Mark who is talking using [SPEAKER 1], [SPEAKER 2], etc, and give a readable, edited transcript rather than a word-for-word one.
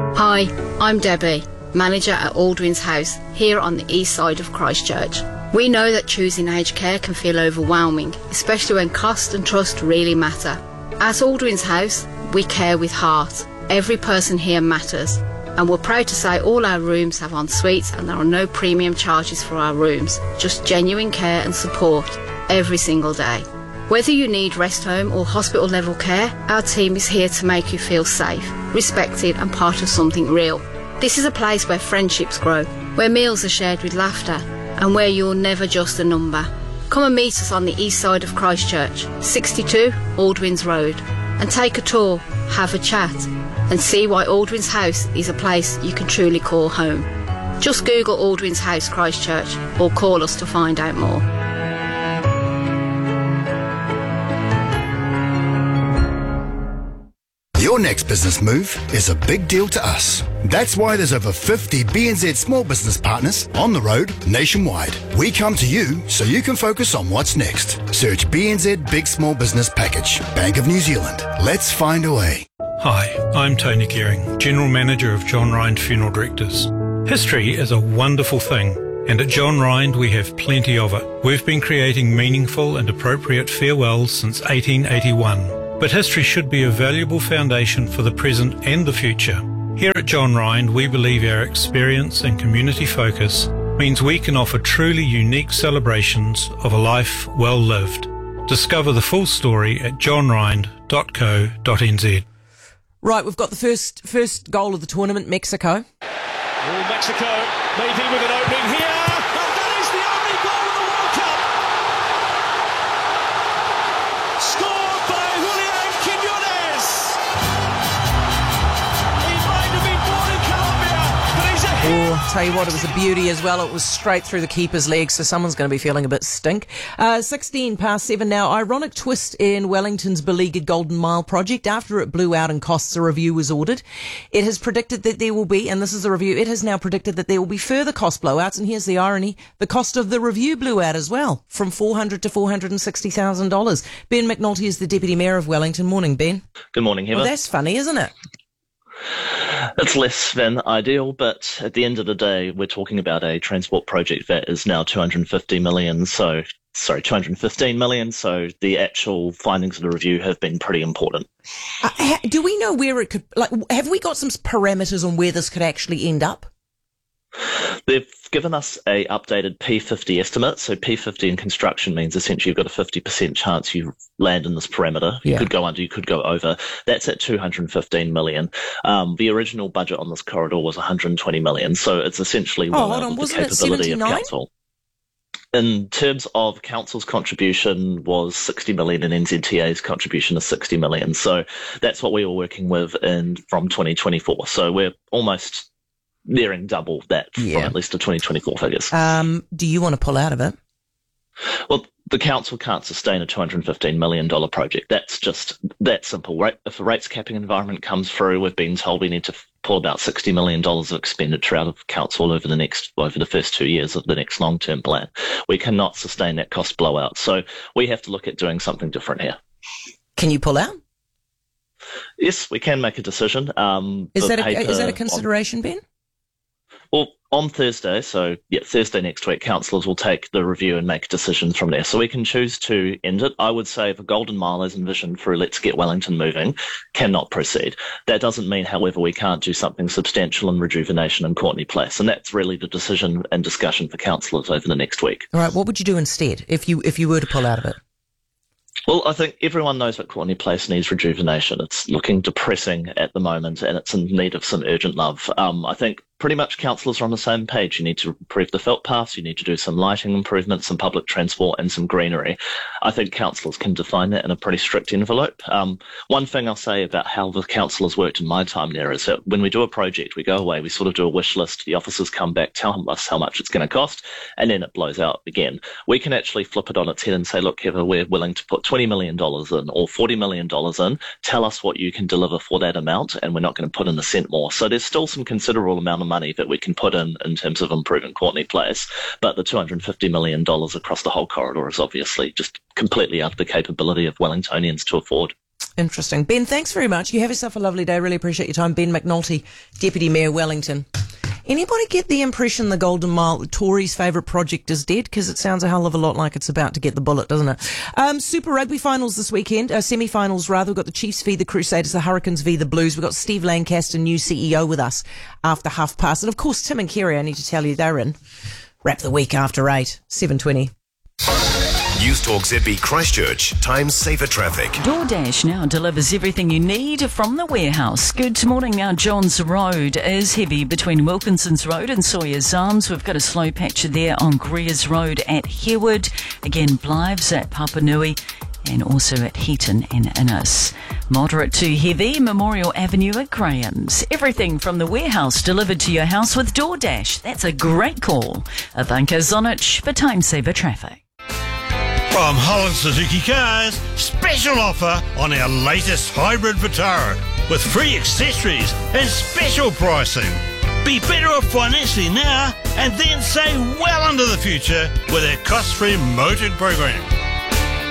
[SPEAKER 1] Hi, I'm Debbie, manager at Aldwyn's House here on the east side of Christchurch. We know that choosing aged care can feel overwhelming, especially when cost and trust really matter. At Aldwyn's House, we care with heart. Every person here matters, and we're proud to say all our rooms have en suites and there are no premium charges for our rooms, just genuine care and support every single day. Whether you need rest home or hospital level care, our team is here to make you feel safe, respected and part of something real. This is a place where friendships grow, where meals are shared with laughter and where you're never just a number. Come and meet us on the east side of Christchurch, 62 Aldwyn's Road, and take a tour, have a chat and see why Aldwyn's House is a place you can truly call home. Just Google Aldwyn's House Christchurch or call us to find out more.
[SPEAKER 2] Your next business move is a big deal to us. That's why there's over 50 BNZ small business partners on the road nationwide. We come to you so you can focus on what's next. Search BNZ Big Small Business Package. Bank of New Zealand. Let's find a way.
[SPEAKER 3] Hi, I'm Tony Gehring, General Manager of John Rind Funeral Directors. History is a wonderful thing, and at John Rind we have plenty of it. We've been creating meaningful and appropriate farewells since 1881. But history should be a valuable foundation for the present and the future. Here at John Rind, we believe our experience and community focus means we can offer truly unique celebrations of a life well lived. Discover the full story at johnrind.co.nz.
[SPEAKER 4] Right, we've got the first goal of the tournament, Mexico.
[SPEAKER 5] Mexico maybe with an opening here. And that is the only goal of the World Cup. Scored by Julian Quiñones. He might have been born in Colombia, but he's a hero.
[SPEAKER 4] Oh, tell you what, it was a beauty as well. It was straight through the keeper's legs, so someone's going to be feeling a bit stink. 7:16 now. Ironic twist in Wellington's beleaguered Golden Mile project. After it blew out and costs, a review was ordered. It has predicted that there will be, and this is a review, it has now predicted that there will be further cost blowouts, and here's the irony, the cost of the review blew out as well, from $400,000 to $460,000. Ben McNulty is the Deputy Mayor of Wellington. Morning, Ben.
[SPEAKER 6] Good morning, Heather.
[SPEAKER 4] Well, that's funny, isn't it?
[SPEAKER 6] It's less than ideal, but at the end of the day, we're talking about a transport project that is now 215 million, so the actual findings of the review have been pretty important.
[SPEAKER 4] Do we know where it could, have we got some parameters on where this could actually end up?
[SPEAKER 6] They've given us a updated P50 estimate. So P50 in construction means essentially you've got a 50% chance you land in this parameter. You could go under, you could go over. That's at 215 million. The original budget on this corridor was 120 million. So it's essentially the capability of council. In terms of council's contribution was 60 million and NZTA's contribution is 60 million. So that's what we were working with from 2024. So we're almost nearing double that from at least the 2024 figures.
[SPEAKER 4] Do you want to pull out of it?
[SPEAKER 6] Well, the council can't sustain a $215 million project. That's just that simple, right? If a rates capping environment comes through, we've been told we need to pull about $60 million of expenditure out of council over the first 2 years of the next long-term plan. We cannot sustain that cost blowout. So we have to look at doing something different here.
[SPEAKER 4] Can you pull out?
[SPEAKER 6] Yes, we can make a decision.
[SPEAKER 4] Is that a consideration, Ben?
[SPEAKER 6] Well, on Thursday, Thursday next week, councillors will take the review and make decisions from there. So we can choose to end it. I would say if a Golden Mile as envisioned through Let's Get Wellington Moving cannot proceed. That doesn't mean, however, we can't do something substantial in rejuvenation in Courtney Place. And that's really the decision and discussion for councillors over the next week.
[SPEAKER 4] All right, what would you do instead if you were to pull out of it?
[SPEAKER 6] Well, I think everyone knows that Courtney Place needs rejuvenation. It's looking depressing at the moment and it's in need of some urgent love. I think pretty much councillors are on the same page. You need to improve the felt paths, you need to do some lighting improvements, some public transport and some greenery. I think councillors can define that in a pretty strict envelope. One thing I'll say about how the councillors worked in my time there is that when we do a project, we go away, we sort of do a wish list, the officers come back, tell us how much it's going to cost, and then it blows out again. We can actually flip it on its head and say, look, Heather, we're willing to put $20 million in or $40 million in. Tell us what you can deliver for that amount, and we're not going to put in a cent more. So there's still some considerable amount of money that we can put in terms of improving Courtney Place, but the $250 million across the whole corridor is obviously just completely out of the capability of Wellingtonians to afford.
[SPEAKER 4] Interesting. Ben, thanks very much. You have yourself a lovely day. Really appreciate your time. Ben McNulty, Deputy Mayor, Wellington. Anybody get the impression the Golden Mile, the Tories' favourite project, is dead? Because it sounds a hell of a lot like it's about to get the bullet, doesn't it? Super Rugby finals this weekend, semi-finals rather. We've got the Chiefs v the Crusaders, the Hurricanes v the Blues. We've got Steve Lancaster, new CEO, with us after 12:30. And of course, Tim and Kerry, I need to tell you, they're in. Wrap the week after 8, 7:20.
[SPEAKER 7] News Talk ZB Christchurch. Time saver traffic.
[SPEAKER 8] DoorDash now delivers everything you need from the warehouse. Good morning now. Johns Road is heavy between Wilkinson's Road and Sawyer's Arms. We've got a slow patch there on Greers Road at Harewood. Again, Blives at Papanui and also at Heaton and Innes. Moderate to heavy, Memorial Avenue at Graham's. Everything from the warehouse delivered to your house with DoorDash. That's a great call. Ivanka Zonich for Time Saver Traffic.
[SPEAKER 9] From Holland Suzuki Cars, special offer on our latest hybrid Vitara with free accessories and special pricing. Be better off financially now and then save well into the future with our cost-free motored program.